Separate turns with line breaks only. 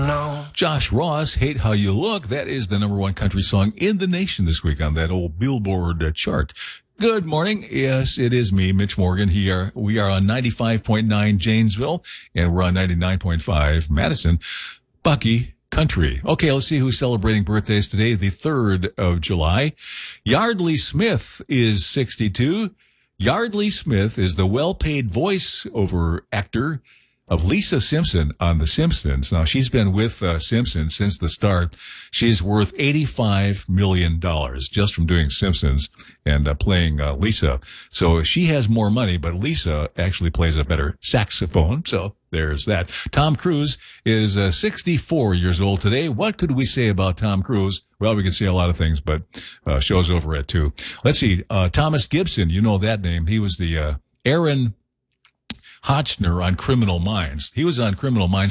No.
Josh Ross, Hate How You Look. That is the number one country song in the nation this week on that old Billboard chart. Good morning. Yes, it is me, Mitch Morgan. We are on 95.9 Janesville, and we're on 99.5 Madison. Bucky Country. Okay, let's see who's celebrating birthdays today. The 3rd of July. Yardley Smith is 62. Yardley Smith is the well-paid voice-over actor of Lisa Simpson on The Simpsons. Now, she's been with Simpson since the start. She's worth $85 million just from doing Simpsons and playing Lisa. So she has more money, but Lisa actually plays a better saxophone. So there's that. Tom Cruise is 64 years old today. What could we say about Tom Cruise? Well, we can say a lot of things, but show's over at 2. Let's see. Thomas Gibson, you know that name. He was the Aaron Hotchner on Criminal Minds. He was on Criminal Minds